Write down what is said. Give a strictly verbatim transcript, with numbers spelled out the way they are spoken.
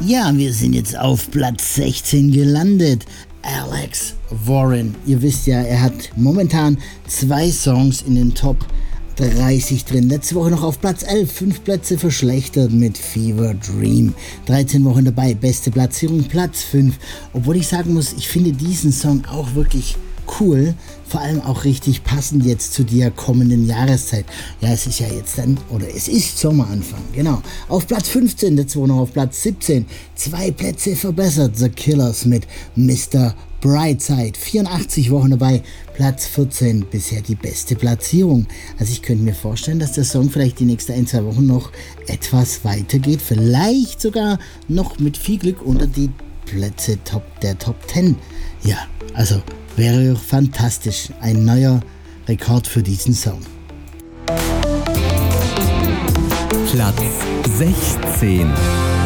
Ja, wir sind jetzt auf Platz sechzehn gelandet. Alex Warren. Ihr wisst ja, er hat momentan zwei Songs in den Top dreißig drin. Letzte Woche noch auf Platz elf, fünf Plätze verschlechtert mit Fever Dream. dreizehn Wochen dabei, beste Platzierung, Platz fünf. Obwohl ich sagen muss, ich finde diesen Song auch wirklich cool, vor allem auch richtig passend jetzt zu der kommenden Jahreszeit. Ja, es ist ja jetzt dann, oder es ist Sommeranfang, genau. Auf Platz fünfzehn, letzte Woche noch auf Platz siebzehn, zwei Plätze verbessert, The Killers mit Mister Brightside, vierundachtzig Wochen dabei, Platz vierzehn, bisher die beste Platzierung. Also ich könnte mir vorstellen, dass der Song vielleicht die nächsten ein, zwei Wochen noch etwas weitergeht, vielleicht sogar noch mit viel Glück unter die Plätze Top, der Top zehn. Ja, also wäre fantastisch, ein neuer Rekord für diesen Song. Platz sechzehn.